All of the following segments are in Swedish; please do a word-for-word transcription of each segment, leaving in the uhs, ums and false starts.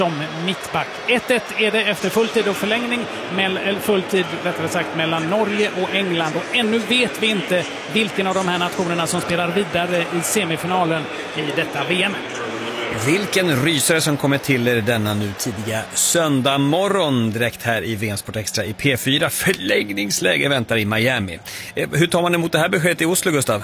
som mittback. ett ett är det efter fulltid och förlängning, eller fulltid rättare sagt, mellan Norge och England. Och ännu vet vi inte vilken av de här nationerna som spelar vidare i semifinalen i detta V M. Vilken rysare som kommer till er denna nu tidiga söndag morgon direkt här i V M Sport Extra i P fyra. Förlängningsläge väntar i Miami. Hur tar man emot det här beskedet i Oslo, Gustav?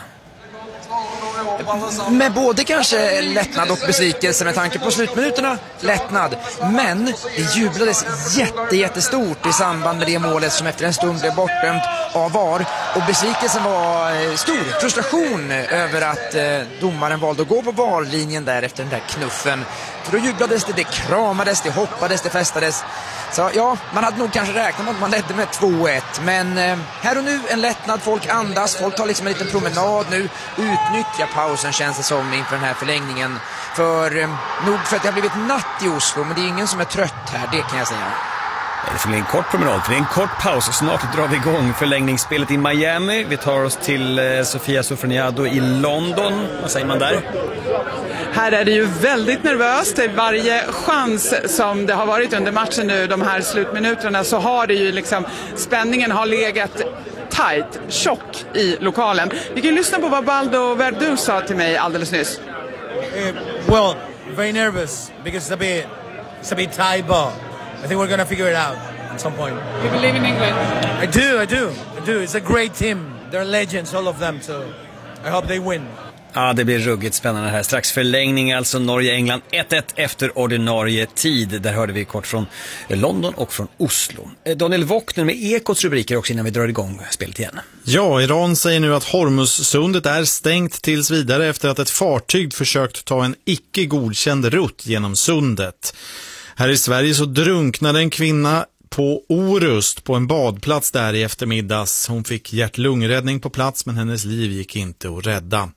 Med både kanske lättnad och besvikelse med tanke på slutminuterna, lättnad. Men det jublades jätte, jättestort i samband med det målet som efter en stund blev bortdömt av V A R. Och besvikelsen var stor, frustration över att eh, domaren valde att gå på V A R-linjen där efter den där knuffen. För då jublades det, det kramades, det hoppades, det festades. Så ja, man hade nog kanske räknat med att man ledde med två ett. Men eh, här och nu en lättnad, folk andas, folk tar liksom en liten promenad nu. Utnyttja pausen känns det som inför den här förlängningen. För eh, nog för att det har blivit natt i Oslo, men det är ingen som är trött här, det kan jag säga. Det är en kort promenad, för det är en kort paus och snart drar vi igång förlängningsspelet i Miami. Vi tar oss till eh, Sofia Sofroniado i London. Vad säger man där? Här är det ju väldigt nervöst. Varje chans som det har varit under matchen nu, de här slutminuterna, så har det ju liksom, spänningen har legat tight, tjock i lokalen. Vi kan ju lyssna på vad Baldo Verdu sa till mig alldeles nyss. Uh, well, very nervous because it's a bit, it's a bit tight, but I think we're going to figure it out at some point. You believe in England? I do, I do, I do. It's a great team. They're legends, all of them, so I hope they win. Ja, det blir ruggigt spännande här. Strax förlängning, alltså Norge-England ett ett efter ordinarie tid. Där hörde vi kort från London och från Oslo. Daniel Wockner med Ekots rubriker också innan vi drar igång spelet igen. Ja, Iran säger nu att Hormuzsundet är stängt tills vidare efter att ett fartyg försökt ta en icke godkänd rutt genom sundet. Här i Sverige så drunknade en kvinna på Orust på en badplats där i eftermiddags. Hon fick hjärt-lungräddning på plats, men hennes liv gick inte att rädda.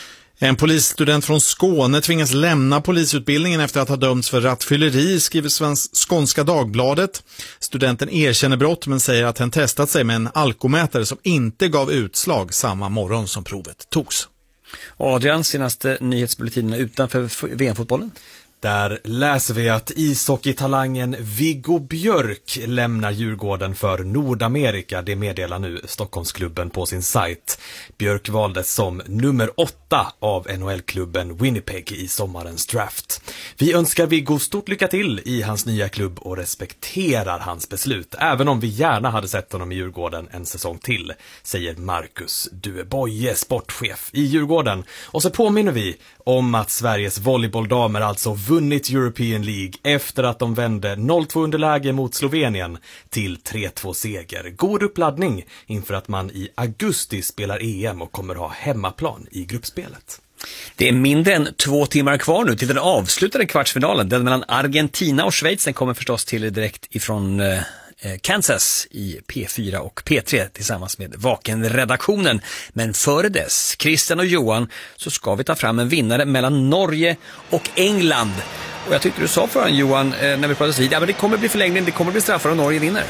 En polisstudent från Skåne tvingas lämna polisutbildningen efter att ha dömts för rattfylleri, skriver Svensk Skånska Dagbladet. Studenten erkänner brott men säger att han testat sig med en alkomätare som inte gav utslag samma morgon som provet togs. Adrian, senaste nyhetsbulletinen utanför V M-fotbollen. Där läser vi att ishockeytalangen Viggo Björk lämnar Djurgården för Nordamerika. Det meddelar nu Stockholmsklubben på sin sajt. Björk valdes som nummer åtta av N H L-klubben Winnipeg i sommarens draft. Vi önskar Viggo stort lycka till i hans nya klubb och respekterar hans beslut. Även om vi gärna hade sett honom i Djurgården en säsong till, säger Marcus Dueboye, sportchef i Djurgården. Och så påminner vi om att Sveriges volleybolldamer alltså vunnit European League efter att de vände noll två underläge mot Slovenien till tre två seger. God uppladdning inför att man i augusti spelar E M och kommer ha hemmaplan i gruppspelet. Det är mindre än två timmar kvar nu till den avslutade kvartsfinalen. Den mellan Argentina och Schweiz, den kommer förstås till direkt ifrån eh, Kansas i P fyra och P tre tillsammans med Vaken-redaktionen. Men före dess, Christian och Johan, så ska vi ta fram en vinnare mellan Norge och England. Och jag tyckte du sa förrän, Johan, eh, när vi pratade vid, ja, men det kommer bli förlängning, det kommer bli straffar och Norge vinner.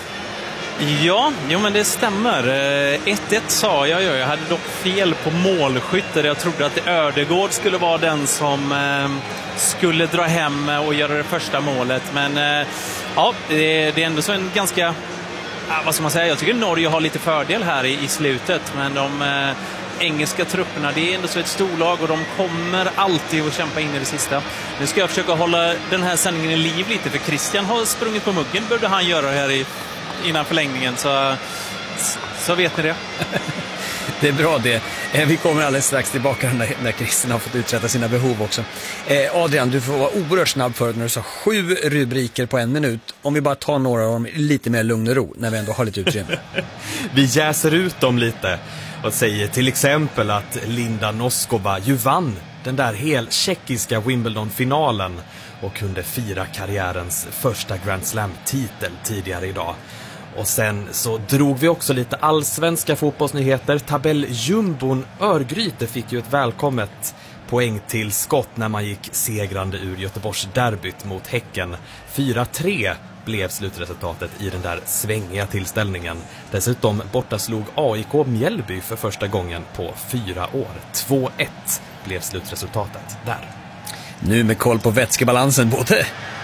Ja, jo men det stämmer. ett ett sa jag ju. Jag hade dock fel på målskytter. Jag trodde att Ödegård skulle vara den som eh, skulle dra hem och göra det första målet. Men eh, ja, det, det är ändå så en ganska... Ja, vad ska man säga? Jag tycker Norge har lite fördel här i, i slutet. Men de eh, engelska trupperna, det är ändå så ett storlag och de kommer alltid att kämpa in i det sista. Nu ska jag försöka hålla den här sändningen i liv lite, för Christian har sprungit på muggen. Började han göra här i innan förlängningen, så, så vet ni det. Det är bra det. Vi kommer alldeles strax tillbaka när, när Christian har fått uträtta sina behov också. Eh, Adrian, du får vara oerhört snabb för när du sa sju rubriker på en minut. Om vi bara tar några av dem lite mer lugn och ro när vi ändå har lite utrymme. Vi jäser ut dem lite och säger till exempel att Linda Noskova ju vann den där helt tjeckiska Wimbledon-finalen och kunde fira karriärens första Grand Slam-titel tidigare idag. Och sen så drog vi också lite allsvenska fotbollsnyheter. Tabelljumbon Örgryte fick ju ett välkommet poäng till skott när man gick segrande ur Göteborgs derbyt mot Häcken. fyra tre blev slutresultatet i den där svängiga tillställningen. Dessutom bortaslog A I K Mjällby för första gången på fyra år. två ett blev slutresultatet där. Nu med koll på vätskebalansen både